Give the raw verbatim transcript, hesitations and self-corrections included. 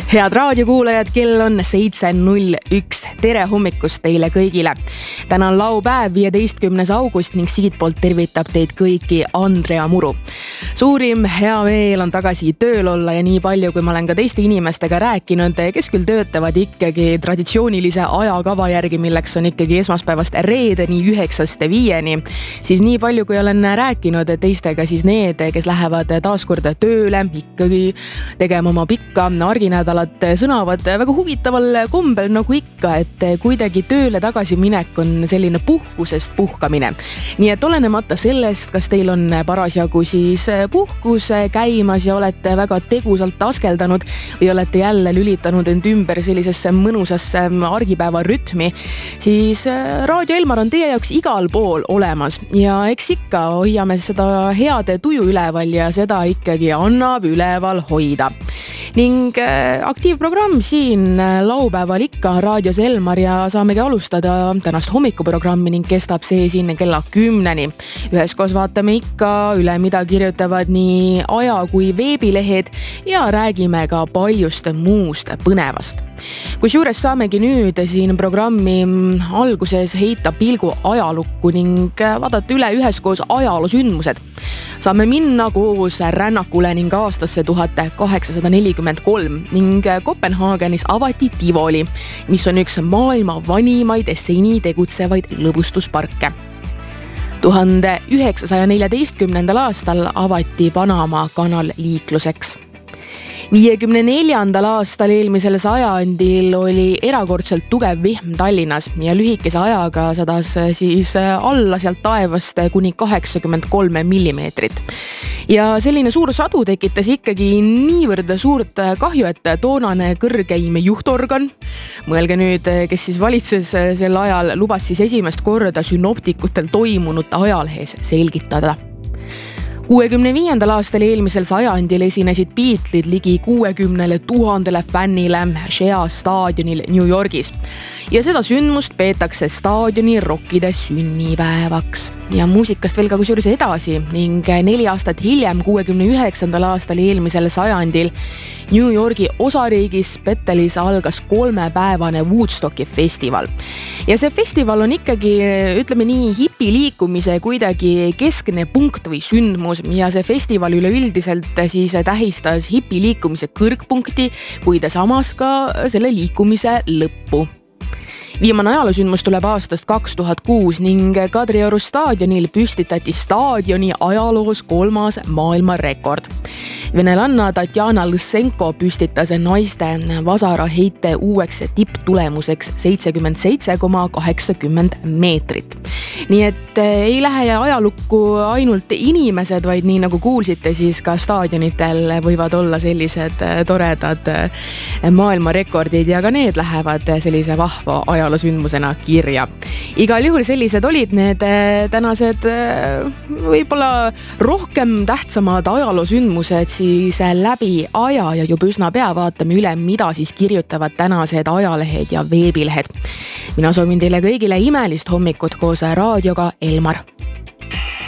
Head raadiokuulajad, kell on seitse null üks. Tere hommikust teile kõigile. Täna on laupäev, viieteistkümnes august ning siitpoolt tervitab teid kõiki Andrea Muru. Suurim hea meel on tagasi tööl olla ja nii palju, kui ma olen ka teiste inimestega rääkinud, kes küll töötavad ikkagi traditsioonilise ajakava järgi, milleks on ikkagi esmaspäevast reedeni üheksast viieni, siis nii palju, kui olen rääkinud teistega, siis need, kes lähevad taaskord tööle, ikkagi tegema oma pikka arginädalat, sõnavad väga huvitaval kombel nagu ikka, et kuidagi tööle tagasi minek on selline puhkusest puhkamine. Nii et olenemata sellest, kas teil on parasjagu siis puhkus käimas ja olete väga tegusalt askeldanud või olete jälle lülitanud end ümber sellisesse mõnusasse argipäeva rütmi, siis Raadio Elmar on teie jaoks igal pool olemas ja eks ikka hoiame seda heade tuju üleval ja seda ikkagi annab üleval hoida. Ning aktiivprogramm siin laupäeval ikka Raadios Elmar ja saamegi alustada tänast hommikuprogrammi ning kestab see siin kella kümneni. Üheskoos vaatame ikka üle, mida kirjutavad nii aja kui veebilehed ja räägime ka paljust muust põnevast. Kusjuures saamegi nüüd siin programmi alguses heita pilgu ajalukku ning vaadata üle üheskoos ajaloosündmused. Saame minna koos rännakule ning aastasse tuhat kaheksasada nelikümmend kolm ning Kopenhaagenis avati Tivoli, mis on üks maailma vanimaid seni tegutsevaid lõbustusparke. tuhande üheksasaja neljateistkümnendal aastal avati Panama kanal liikluseks. viiekümne neljandal aastal eelmisel sajandil oli erakordselt tugev vihm Tallinnas ja lühikese ajaga sadas siis alla sealt taevast kuni kaheksakümmend kolm millimeetrit. Ja selline suur sadu tekitas ikkagi niivõrd suurt kahju, et toonane kõrgeim juhtorgan, mõelge nüüd, kes siis valitses sel ajal, lubas siis esimest korda synoptikutel toimunut ajalehes selgitada. kuuekümne viiendal aastal eelmisel sajandil esinesid Beatlesid ligi kuuekümnele tuhandele fännile Shea staadionil New Yorgis. Ja seda sündmust peetakse staadioni rokkide sünnipäevaks. Ja muusikast veel ka kusjuures edasi ning neli aastat hiljem, kuuekümne üheksandal aastal eelmisel sajandil New Yorgi osariigis Bettelis algas kolmepäevane Woodstocki festival. Ja see festival on ikkagi, ütleme nii, hipiliikumise kuidagi keskne punkt või sündmus ja see festival üleüldiselt siis tähistas hipiliikumise kõrgpunkti, kuid samas ka selle liikumise lõppu. Viimane ajaloosündmus tuleb aastast kaks tuhat kuus ning Kadrioru staadionil püstitati staadioni ajaloos kolmas maailmarekord. Venelanna Tatjana Lõssenko püstitas naiste vasaraheite uueks tipptulemuseks seitsekümmend seitse koma kaheksakümmend meetrit. Nii et ei lähe ajalukku ainult inimesed, vaid nii nagu kuulsite, siis ka staadionitel võivad olla sellised toredad maailmarekordid ja ka need lähevad sellise vahva ajaloosündmusena kirja. Igal juhul sellised olid need tänased võib-olla rohkem tähtsamad ajaloosündmused siis läbi aja ja juba üsna pea vaatame üle, mida siis kirjutavad tänased ajalehed ja veebilehed. Mina soovin teile kõigile imelist hommikut koos raadioga Elmar.